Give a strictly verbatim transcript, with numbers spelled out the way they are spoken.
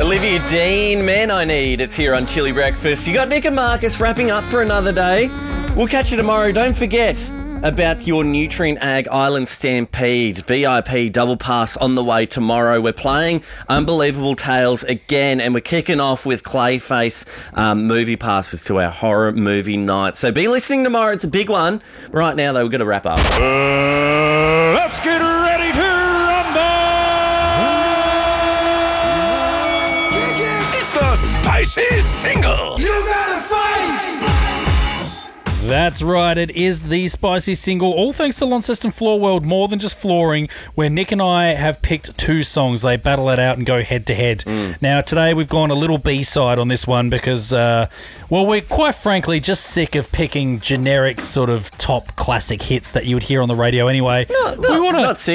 Olivia Dean, Man I Need. It's here on Chili Breakfast. You got Nick and Marcus wrapping up for another day. We'll catch you tomorrow. Don't forget about your Nutrient Ag Island Stampede. V I P double pass on the way tomorrow. We're playing Unbelievable Tales again, and we're kicking off with Clayface um, movie passes to our horror movie night. So be listening tomorrow. It's a big one. Right now, though, we're going to wrap up. Uh, let's get ready to rumble! It's the Spicy Single! You gotta fight! That's right, it is the Spicy Single, all thanks to Launceston Floor World, more than just flooring, where Nick and I have picked two songs. They battle it out and go head-to-head. Mm. Now, today we've gone a little B-side on this one because, uh, well, we're quite frankly just sick of picking generic sort of top classic hits that you would hear on the radio anyway. No, no, we wanna, not sick.